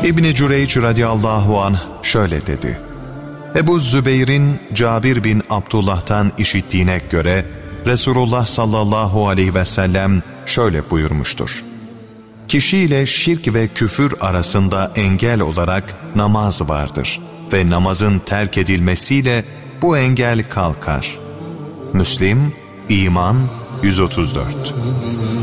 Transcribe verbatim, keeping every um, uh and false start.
İbn-i Cüreyç radıyallahu anh şöyle dedi: Ebu Zübeyr'in Cabir bin Abdullah'tan işittiğine göre Resulullah sallallahu aleyhi ve sellem şöyle buyurmuştur: Kişiyle şirk ve küfür arasında engel olarak namaz vardır ve namazın terk edilmesiyle bu engel kalkar. Müslim, İman yüz otuz dört.